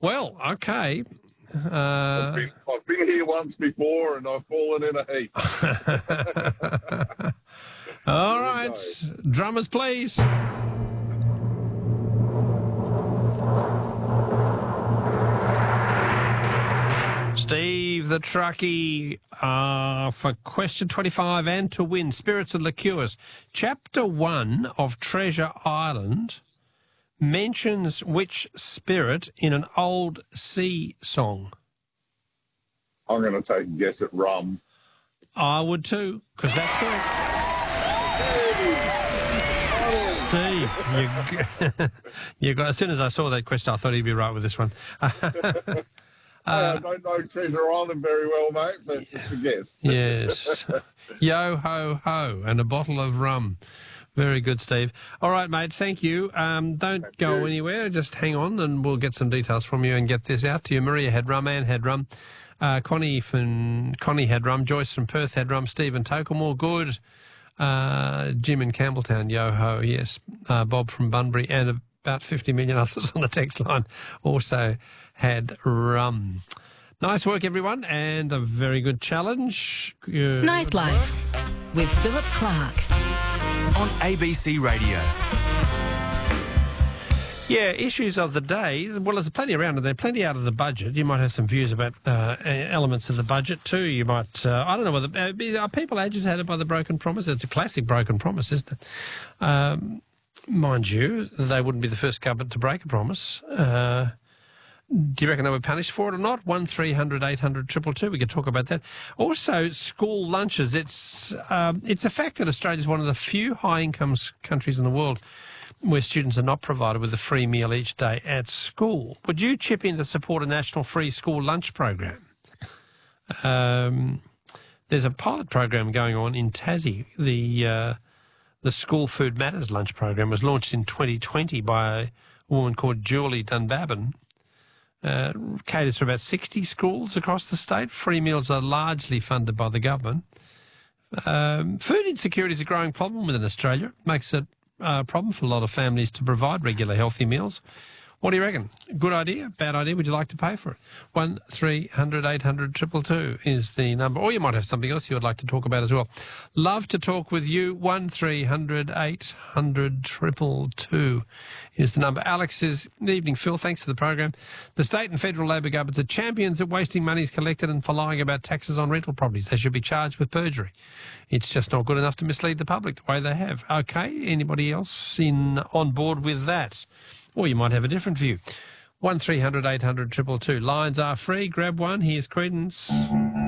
Well, okay. I've been here once before and I've fallen in a heap. All right. Drummers, please. Steve the Truckie for question 25 and to win Spirits and Liqueurs. Chapter 1 of Treasure Island mentions which spirit in an old sea song? I'm going to take a guess at rum. I would too, because that's correct. Steve, you got, as soon as I saw that question, I thought he'd be right with this one. I don't know Treasure Island very well, mate, but it's a guess. Yes. Yo, ho, ho, and a bottle of rum. Very good, Steve. All right, mate, thank you. Don't go anywhere. Just hang on and we'll get some details from you and get this out to you. Maria had rum, Anne had rum. Connie had rum. Joyce from Perth had rum. Stephen Tokemore, good. Jim in Campbelltown, yo-ho, yes. Bob from Bunbury and about 50 million others on the text line also had rum. Nice work, everyone, and a very good challenge. Nightlife with Philip Clark on ABC Radio. Yeah, issues of the day. Well, there's plenty around, and there are plenty out of the budget. You might have some views about elements of the budget too. You might, I don't know whether are people agitated by the broken promise. It's a classic broken promise, isn't it? Mind you, they wouldn't be the first government to break a promise. Do you reckon they were punished for it or not? 1300 800 222. We could talk about that. Also, school lunches. It's a fact that Australia is one of the few high-income countries in the world where students are not provided with a free meal each day at school. Would you chip in to support a national free school lunch program? There's a pilot program going on in Tassie. The School Food Matters lunch program was launched in 2020 by a woman called Julie Dunbabin. Caters for about 60 schools across the state. Free meals are largely funded by the government. Food insecurity is a growing problem within Australia. It makes it a problem for a lot of families to provide regular healthy meals. What do you reckon? Good idea? Bad idea? Would you like to pay for it? 1300 800 222 is the number. Or you might have something else you would like to talk about as well. Love to talk with you. 1300 800 222 is the number. Alex says, evening, Phil. Thanks for the program. The state and federal Labor governments are champions of wasting monies collected and for lying about taxes on rental properties. They should be charged with perjury. It's just not good enough to mislead the public the way they have. Okay, anybody else on board with that? Or you might have a different view. 1300 800 222. Lines are free. Grab one. Here's Creedence.